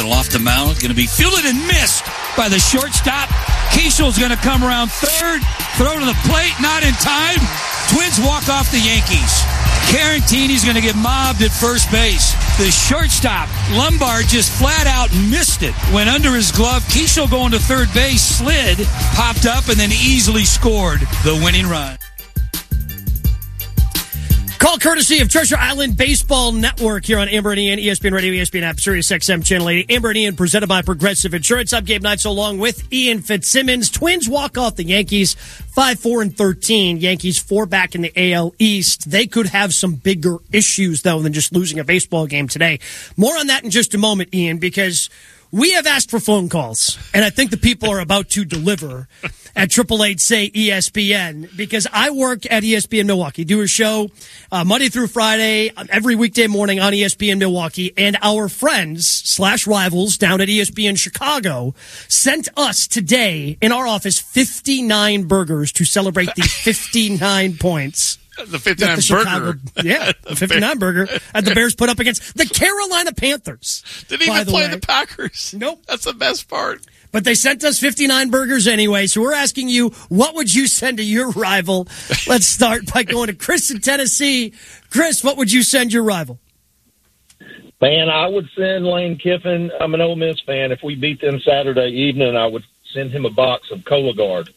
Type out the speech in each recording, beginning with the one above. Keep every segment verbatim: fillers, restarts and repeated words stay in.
It'll off the mound. Going to be fielded and missed by the shortstop. Keishel's going to come around third. Throw to the plate. Not in time. Twins walk off the Yankees. Carantini's going to get mobbed at first base. The shortstop, Lombard, just flat out missed it. Went under his glove. Keischel going to third base, slid, popped up, and then easily scored the winning run. Call courtesy of Treasure Island Baseball Network here on Amber and Ian, E S P N Radio, E S P N app, Sirius X M Channel eighty. Amber and Ian presented by Progressive Insurance. I'm Gabe Knights along with Ian Fitzsimmons. Twins walk off the Yankees five four and thirteen. Yankees four back in the A L East. They could have some bigger issues, though, than just losing a baseball game today. More on that in just a moment, Ian, because we have asked for phone calls, and I think the people are about to deliver at triple eight say E S P N, because I work at E S P N Milwaukee, do a show uh, Monday through Friday, every weekday morning on E S P N Milwaukee, and our friends slash rivals down at E S P N Chicago sent us today in our office fifty-nine burgers to celebrate the fifty-nine points. The fifty-nine the burger. Chicago, yeah, the fifty-nine burger that the Bears put up against the Carolina Panthers. Didn't even the play way. the Packers. Nope. That's the best part. But they sent us fifty-nine burgers anyway, so we're asking you, what would you send to your rival? Let's start by going to Chris in Tennessee. Chris, what would you send your rival? Man, I would send Lane Kiffin. I'm an Ole Miss fan. If we beat them Saturday evening, I would send him a box of Cologuard.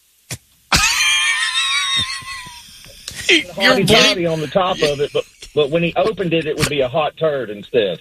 Hardy body on the top of it, but but when he opened it, it would be a hot turd instead.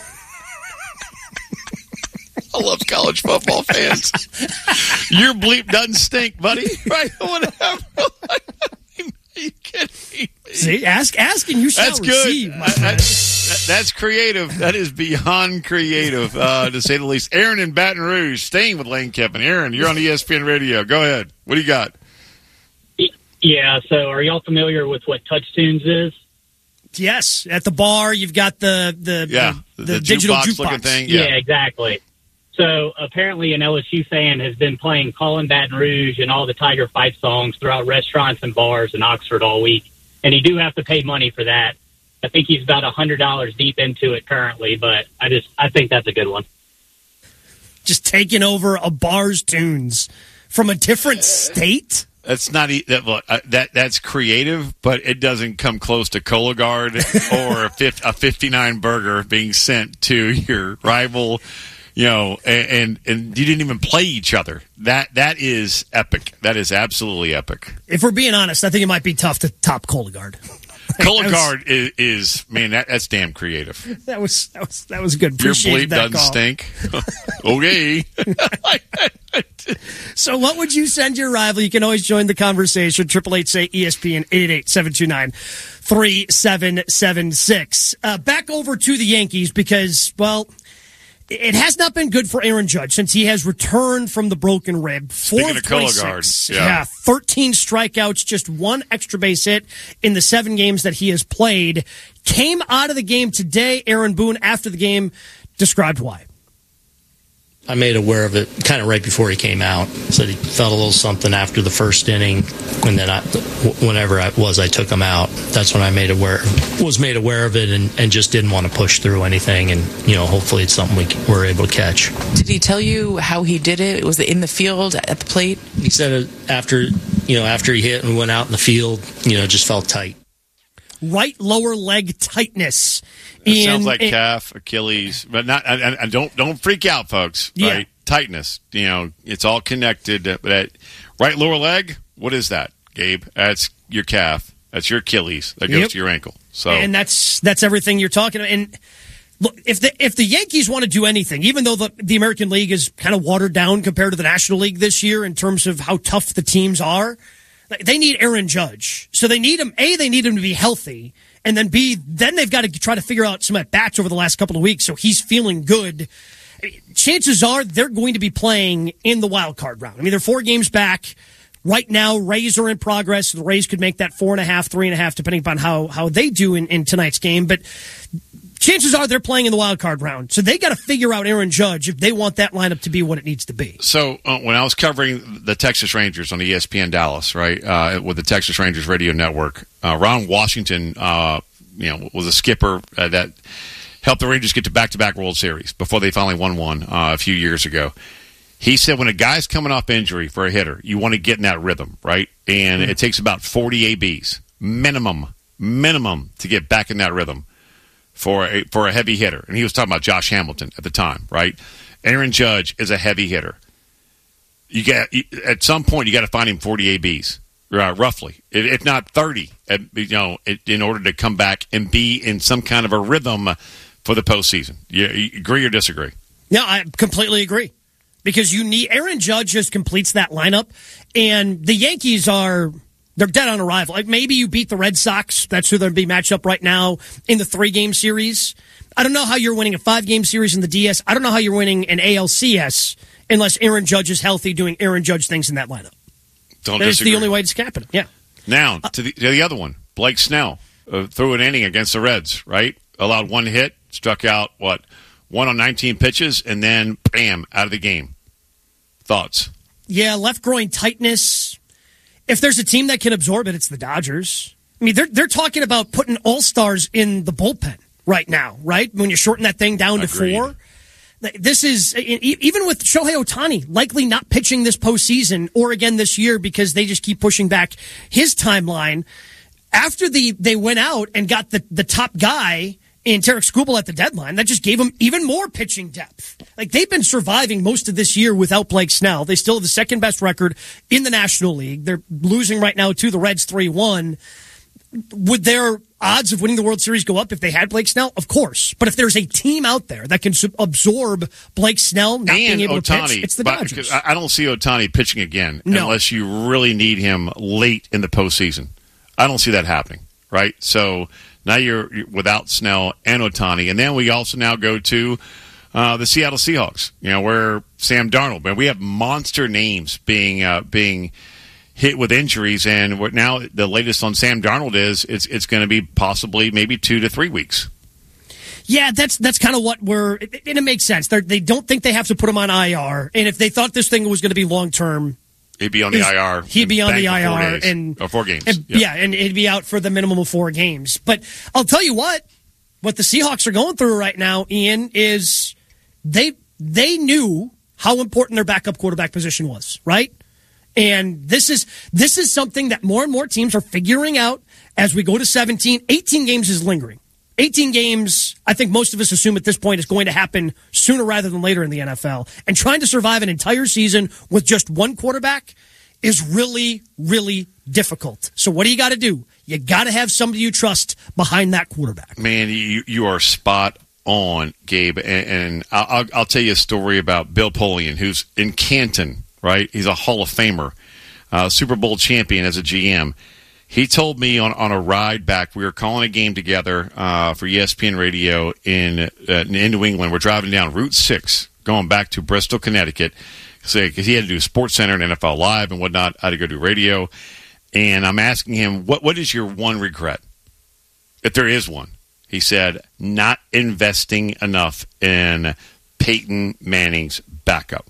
I love college football fans. Your bleep doesn't stink, buddy. Right? Whatever. Are you kidding me? See, ask, ask, and you shall that's receive. Good. That, that, that's creative. That is beyond creative, uh, to say the least. Aaron in Baton Rouge, staying with Lane Kiffin. Aaron, you're on E S P N Radio. Go ahead. What do you got? Yeah, so are y'all familiar with what TouchTunes is? Yes, at the bar, you've got the the, yeah, the, the, the digital jukebox jukebox looking thing. Yeah. Yeah. yeah, exactly. So apparently an L S U fan has been playing Callin' Baton Rouge and all the Tiger Fight songs throughout restaurants and bars in Oxford all week. And you do have to pay money for that. I think he's about one hundred dollars deep into it currently, but I just I think that's a good one. Just taking over a bar's tunes from a different state? That's not that, look, uh, that. That's creative, but it doesn't come close to Cologuard or a, fifty, a fifty-nine burger being sent to your rival. You know, and, and and you didn't even play each other. That that is epic. That is absolutely epic. If we're being honest, I think it might be tough to top Cologuard. Cologuard is, is man, that, that's damn creative. That was that was that was good. Your Appreciate bleep that doesn't call. stink. Okay. So what would you send your rival? You can always join the conversation. Triple eight say E S P N eight eight seven two nine three seven seven six. Uh, back over to the Yankees because, well, it has not been good for Aaron Judge since he has returned from the broken rib. Four Speaking of Cologuard, yeah. yeah, thirteen strikeouts, just one extra base hit in the seven games that he has played. Came out of the game today. Aaron Boone, after the game, described why. I made aware of it kind of right before he came out. Said he felt a little something after the first inning, and then I, whenever it was, I took him out. That's when I made aware was made aware of it, and, and just didn't want to push through anything. And you know, hopefully, it's something we were able to catch. Did he tell you how he did it? Was it in the field at the plate? He said after you know after he hit and went out in the field, you know, just felt tight. Right lower leg tightness. It in, sounds like in, calf, Achilles, but not. And, and don't don't freak out, folks. Yeah. Right, tightness. You know, it's all connected. But that right lower leg, what is that, Gabe? That's your calf. That's your Achilles. That goes Yep. to your ankle. So, and that's that's everything you're talking about. And look, if the if the Yankees want to do anything, even though the the American League is kind of watered down compared to the National League this year in terms of how tough the teams are, they need Aaron Judge. So they need him. A, they need him to be healthy. And then B, then they've got to try to figure out some at-bats over the last couple of weeks so he's feeling good. Chances are they're going to be playing in the wild card round. I mean, they're four games back. Right now, Rays are in progress. The Rays could make that four and a half, three and a half, depending upon how, how they do in, in tonight's game. But chances are they're playing in the wild card round. So they got to figure out Aaron Judge if they want that lineup to be what it needs to be. So uh, when I was covering the Texas Rangers on E S P N Dallas, right, uh, with the Texas Rangers radio network, uh, Ron Washington, uh, you know, was a skipper uh, that helped the Rangers get to back-to-back World Series before they finally won one uh, a few years ago. He said when a guy's coming off injury for a hitter, you want to get in that rhythm, right? And mm-hmm. it takes about forty A Bs, minimum, minimum, to get back in that rhythm for a, for a heavy hitter. And he was talking about Josh Hamilton at the time, right? Aaron Judge is a heavy hitter. You get at some point you got to find him forty A Bs, uh, roughly, if not thirty, you know, in order to come back and be in some kind of a rhythm for the postseason. You, you agree or disagree? No, I completely agree. Because you need Aaron Judge just completes that lineup, and the Yankees are they're dead on arrival. Like maybe you beat the Red Sox, that's who they'll be matched up right now in the three game series. I don't know how you're winning a five game series in the D S. I don't know how you're winning an A L C S unless Aaron Judge is healthy, doing Aaron Judge things in that lineup. Don't That's disagree. the only way it's happening. Yeah. Now to the, to the other one, Blake Snell uh, threw an inning against the Reds. Right, allowed one hit, struck out what one on nineteen pitches, and then bam, out of the game. Thoughts? Yeah, left groin tightness. If there's a team that can absorb it, it's the Dodgers. I mean, they're they're talking about putting all-stars in the bullpen right now, right? When you shorten that thing down Agreed. to four. This is, even with Shohei Ohtani likely not pitching this postseason or again this year because they just keep pushing back his timeline. After the they went out and got the, the top guy in Tarek Skubal at the deadline, that just gave them even more pitching depth. Like, they've been surviving most of this year without Blake Snell. They still have the second best record in the National League. They're losing right now to the Reds three one. Would their odds of winning the World Series go up if they had Blake Snell? Of course. But if there's a team out there that can absorb Blake Snell not and being able Ohtani, to pitch, it's the but, Dodgers. I don't see Ohtani pitching again no. unless you really need him late in the postseason. I don't see that happening, right? So now you're without Snell and Ohtani. And then we also now go to uh, the Seattle Seahawks, you know, where Sam Darnold. Man, we have monster names being uh, being hit with injuries. And what now the latest on Sam Darnold is it's it's going to be possibly maybe two to three weeks. Yeah, that's that's kind of what we're – and it makes sense. They're, they don't think they have to put him on I R. And if they thought this thing was going to be long-term – He'd be on the I R. He'd be on the I R. and or four games. And, yeah. yeah, and he'd be out for the minimum of four games. But I'll tell you what, what the Seahawks are going through right now, Ian, is they they knew how important their backup quarterback position was, right? And this is this is something that more and more teams are figuring out as we go to seventeen. eighteen games is lingering. eighteen games, I think most of us assume at this point, is going to happen sooner rather than later in the N F L. And trying to survive an entire season with just one quarterback is really, really difficult. So what do you got to do? You got to have somebody you trust behind that quarterback. Man, you you are spot on, Gabe. And, and I'll, I'll tell you a story about Bill Polian, who's in Canton, right? He's a Hall of Famer, uh, Super Bowl champion as a G M. He told me on, on a ride back, we were calling a game together uh, for E S P N Radio in uh, in New England. We're driving down Route six, going back to Bristol, Connecticut, because he had to do Sports Center and N F L Live and whatnot. I had to go do radio. And I'm asking him, what what is your one regret, if there is one? He said, not investing enough in Peyton Manning's backup.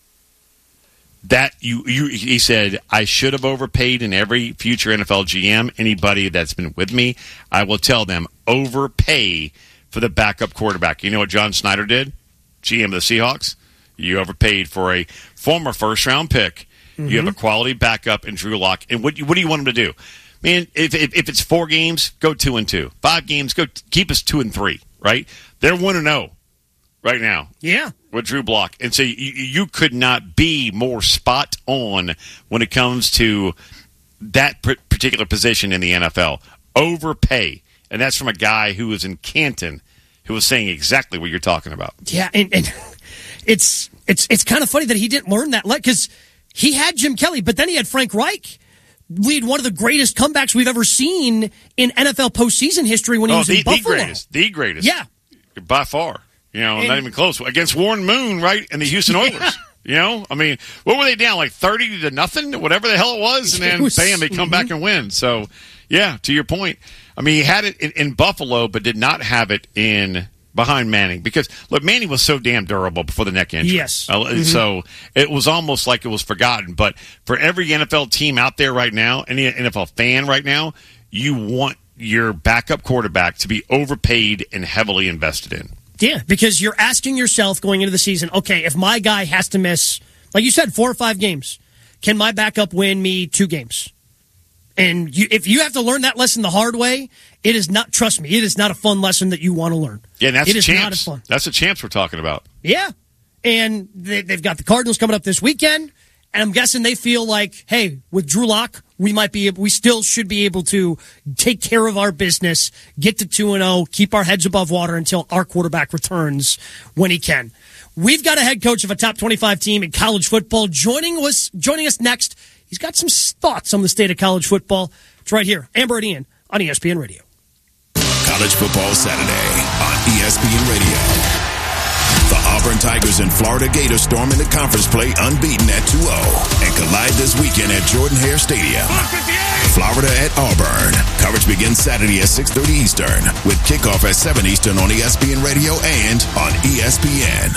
That you, you, he said, I should have overpaid in every future N F L G M. Anybody that's been with me, I will tell them, overpay for the backup quarterback. You know what John Snyder did? G M of the Seahawks. You overpaid for a former first-round pick. Mm-hmm. You have a quality backup in Drew Lock. And what, what do you want him to do? Man, if, if if it's four games, go two and two. Five games, go keep us two and three, right? They're one and zero right now. Yeah. With Drew Block. And so you, you could not be more spot on when it comes to that particular position in the N F L. Overpay. And that's from a guy who was in Canton who was saying exactly what you're talking about. Yeah, and, and it's it's it's kind of funny that he didn't learn that because he had Jim Kelly, but then he had Frank Reich lead one of the greatest comebacks we've ever seen in N F L postseason history when he oh, was the, in Buffalo. The greatest. The greatest. Yeah. By far. You know, and, not even close. Against Warren Moon, right, and the Houston Oilers. Yeah. You know, I mean, what were they down, like thirty to nothing, whatever the hell it was, and then, was, bam, they come mm-hmm. back and win. So, yeah, to your point, I mean, he had it in, in Buffalo, but did not have it in behind Manning. Because, look, Manning was so damn durable before the neck injury. Yes. Uh, mm-hmm. So, it was almost like it was forgotten. But for every N F L team out there right now, any N F L fan right now, you want your backup quarterback to be overpaid and heavily invested in. Yeah, because you're asking yourself going into the season, okay, if my guy has to miss, like you said, four or five games, can my backup win me two games? And you, if you have to learn that lesson the hard way, it is not, trust me, it is not a fun lesson that you want to learn. Yeah, and that's it the is champs. not as fun. That's the champs we're talking about. Yeah, and they, they've got the Cardinals coming up this weekend, and I'm guessing they feel like, hey, with Drew Lock, we might be, we still should be able to take care of our business, get to two and oh, keep our heads above water until our quarterback returns when he can. We've got a head coach of a top twenty-five team in college football joining us. Joining us next. He's got some thoughts on the state of college football. It's right here, Amber and Ian on E S P N Radio. College Football Saturday on E S P N Radio. The Auburn Tigers and Florida Gators storm into conference play unbeaten at two oh and collide this weekend at Jordan-Hare Stadium. Florida at Auburn. Coverage begins Saturday at six thirty Eastern with kickoff at seven Eastern on E S P N Radio and on E S P N.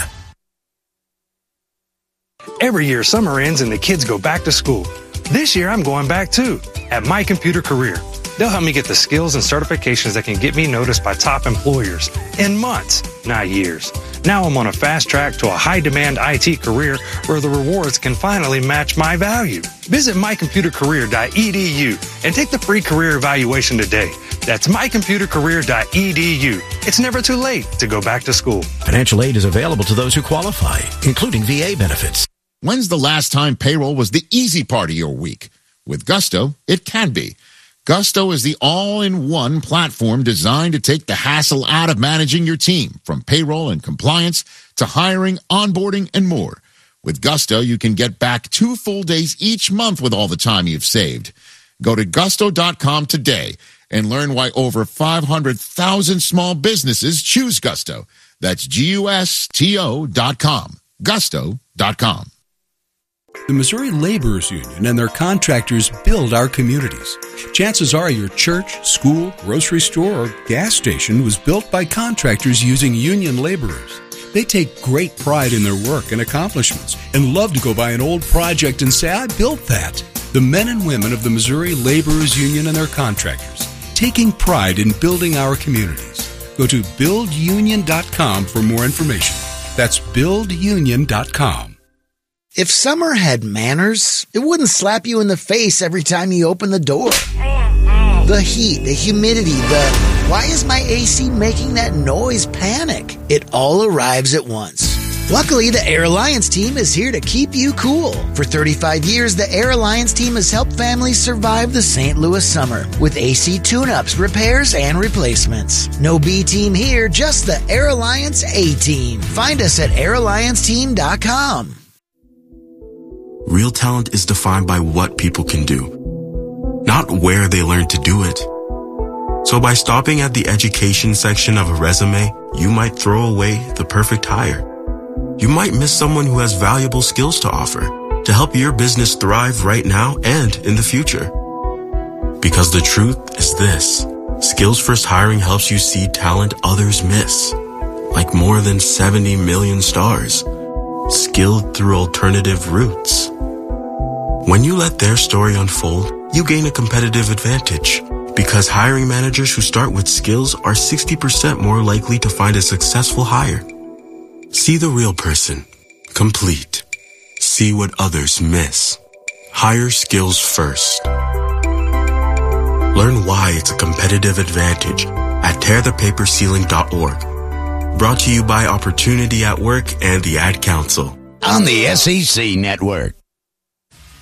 Every year, summer ends and the kids go back to school. This year, I'm going back too, at My Computer Career. They'll help me get the skills and certifications that can get me noticed by top employers in months, not years. Now I'm on a fast track to a high-demand I T career where the rewards can finally match my value. Visit my computer career dot e d u and take the free career evaluation today. That's my computer career dot e d u. It's never too late to go back to school. Financial aid is available to those who qualify, including V A benefits. When's the last time payroll was the easy part of your week? With Gusto, it can be. Gusto is the all-in-one platform designed to take the hassle out of managing your team, from payroll and compliance to hiring, onboarding, and more. With Gusto, you can get back two full days each month with all the time you've saved. Go to gusto dot com today and learn why over five hundred thousand small businesses choose Gusto. That's G U S T O dot com. gusto dot com. The Missouri Laborers Union and their contractors build our communities. Chances are your church, school, grocery store, or gas station was built by contractors using union laborers. They take great pride in their work and accomplishments and love to go by an old project and say, I built that. The men and women of the Missouri Laborers Union and their contractors, taking pride in building our communities. Go to build union dot com for more information. That's build union dot com. If summer had manners, it wouldn't slap you in the face every time you open the door. The heat, the humidity, the why is my A C making that noise panic? It all arrives at once. Luckily, the Air Alliance team is here to keep you cool. For thirty-five years, the Air Alliance team has helped families survive the Saint Louis summer with A C tune-ups, repairs, and replacements. No B team here, just the Air Alliance A team. Find us at air alliance team dot com. Real talent is defined by what people can do, not where they learn to do it. So by stopping at the education section of a resume, you might throw away the perfect hire. You might miss someone who has valuable skills to offer to help your business thrive right now and in the future. Because the truth is this: Skills First Hiring helps you see talent others miss, like more than seventy million stars, skilled through alternative routes. When you let their story unfold, you gain a competitive advantage, because hiring managers who start with skills are sixty percent more likely to find a successful hire. See the real person. Complete. See what others miss. Hire skills first. Learn why it's a competitive advantage at tear the paper ceiling dot org. Brought to you by Opportunity at Work and the Ad Council. On the S E C Network.